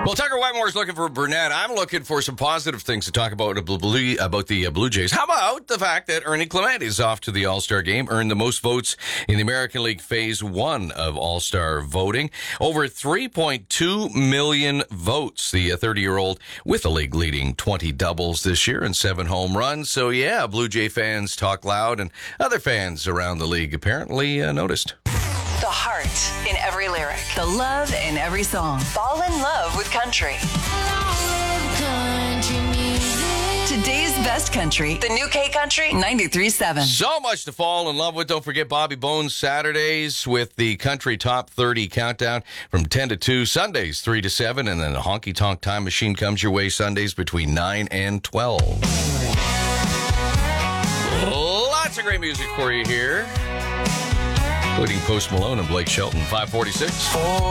Well, Tucker Whitemore's looking for Burnett. I'm looking for some positive things to talk about the Blue Jays. How about the fact that Ernie Clement is off to the All-Star game, earned the most votes in the American League Phase 1 of All-Star voting. Over 3.2 million votes. The 30-year-old with the league leading 20 doubles this year and 7 home runs. So, yeah, Blue Jay fans talk loud, and other fans around the league apparently noticed. The heart in every lyric. The love in every song. Fall in love with country. Today's best country. The new K Country 93.7. So much to fall in love with. Don't forget Bobby Bones Saturdays with the Country Top 30 Countdown from 10 to 2. Sundays 3 to 7. And then the Honky Tonk Time Machine comes your way Sundays between 9 and 12. Lots of great music for you here, including Post Malone and Blake Shelton. 546.